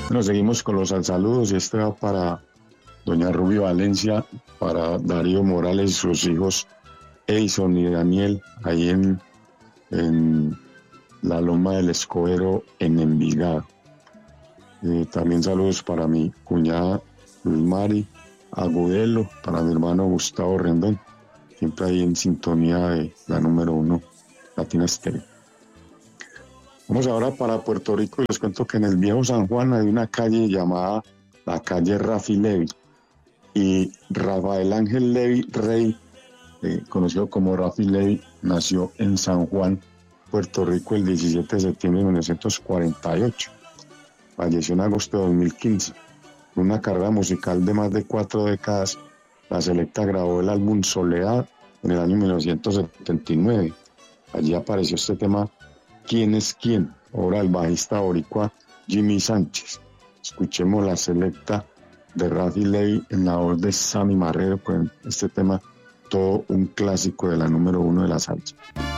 Bueno, seguimos con los saludos y este va para doña Rubio Valencia, para Darío Morales y sus hijos Edison y Daniel, ahí en la Loma del Escobero en Envigado. También saludos para mi cuñada Luz Mari Agudelo, para mi hermano Gustavo Rendón, siempre ahí en sintonía de la número 1, Latina Estéreo. Vamos ahora para Puerto Rico y les cuento que en el viejo San Juan hay una calle llamada la calle Rafi Levi y Rafael Ángel Levi Rey, conocido como Rafi Levi, nació en San Juan, Puerto Rico el 17 de septiembre de 1948. Falleció en agosto de 2015. Con una carrera musical de más de 4 décadas, la Selecta grabó el álbum Soledad en el año 1979. Allí apareció este tema ¿Quién es quién?, obra del bajista boricua Jimmy Sánchez. Escuchemos la Selecta de Rafi Levi en la voz de Sammy Marrero con este tema, todo un clásico de la número 1 de la salsa.